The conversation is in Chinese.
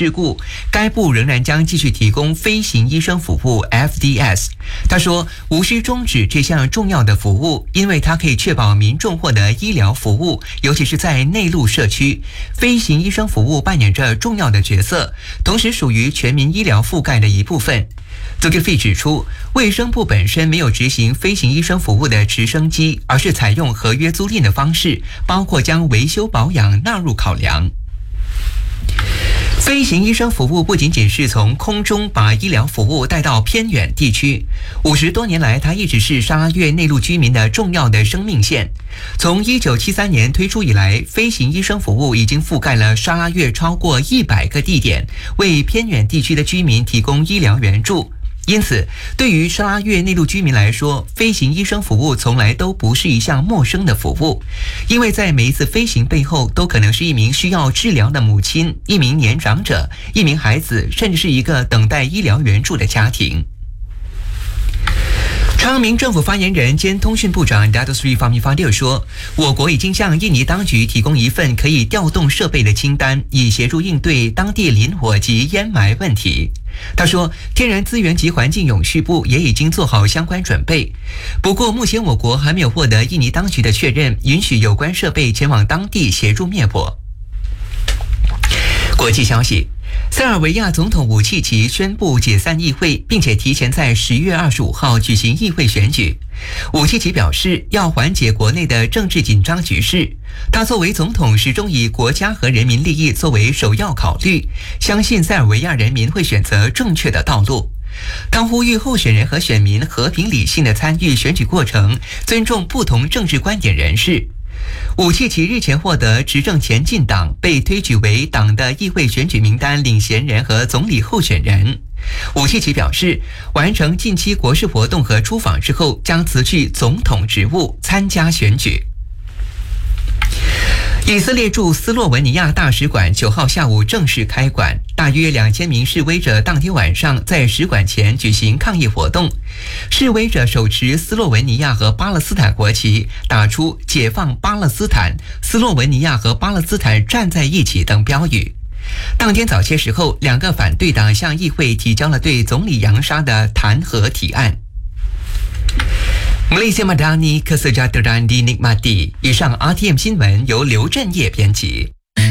事故，该部仍然将继续提供飞行医生服务 FDS。他说，无需终止这项重要的服务，因为它可以确保民众获得医疗服务，尤其是在内陆社区。飞行医生服务扮演着重要的角色，同时属于全民医疗覆盖的一部分。Zulkifli 指出，卫生部本身没有执行飞行医生服务的直升机，而是采用合约租赁的方式，包括将维修保养纳入考量。飞行医生服务不仅仅是从空中把医疗服务带到偏远地区，50多年来，它一直是沙拉越内陆居民的重要的生命线。从1973年推出以来，飞行医生服务已经覆盖了沙拉越超过100个地点，为偏远地区的居民提供医疗援助。因此，对于沙拉越内陆居民来说，飞行医生服务从来都不是一项陌生的服务，因为在每一次飞行背后，都可能是一名需要治疗的母亲、一名年长者、一名孩子，甚至是一个等待医疗援助的家庭。昌明政府发言人兼通讯部长 Dato Sri Fahmi Fadzil 说，我国已经向印尼当局提供一份可以调动设备的清单，以协助应对当地林火及烟霾问题。他说，天然资源及环境永续部也已经做好相关准备，不过目前我国还没有获得印尼当局的确认，允许有关设备前往当地协助灭火。国际消息，塞尔维亚总统武契奇宣布解散议会，并且提前在10月25号举行议会选举。武契奇表示，要缓解国内的政治紧张局势。他作为总统，始终以国家和人民利益作为首要考虑，相信塞尔维亚人民会选择正确的道路。他呼吁候选人和选民和平理性地参与选举过程，尊重不同政治观点人士。武契奇日前获得执政前进党被推举为党的议会选举名单领衔人和总理候选人。武契奇表示，完成近期国事活动和出访之后，将辞去总统职务，参加选举。以色列驻斯洛文尼亚大使馆9号下午正式开馆，大约2000名示威者当天晚上在使馆前举行抗议活动。示威者手持斯洛文尼亚和巴勒斯坦国旗，打出“解放巴勒斯坦”、“斯洛文尼亚和巴勒斯坦站在一起”等标语。当天早些时候，2个反对党向议会提交了对总理扬沙的弹劾提案。Malaysia Madani Kesejahteraan dinikmati。以上 RTM 新闻由刘振业编辑。